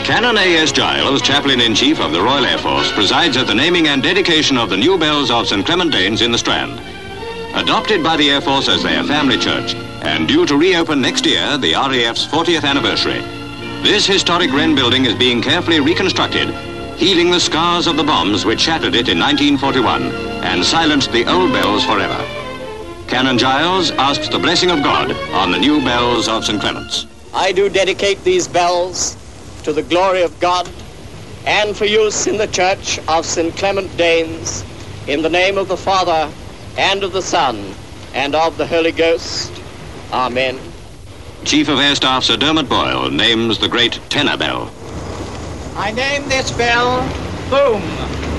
Canon A.S. Giles, Chaplain-in-Chief of the Royal Air Force, presides at the naming and dedication of the new bells of St. Clement Danes in the Strand. Adopted by the Air Force as their family church, and due to reopen next year, the RAF's 40th anniversary. This historic Wren building is being carefully reconstructed, healing the scars of the bombs which shattered it in 1941 and silenced the old bells forever. Canon Giles asks the blessing of God on the new bells of St. Clement's. I do dedicate these bells to the glory of God and for use in the church of St. Clement Danes, in the name of the Father and of the Son and of the Holy Ghost. Amen. Chief of Air Staff Sir Dermot Boyle names the great tenor bell. I name this bell Boom.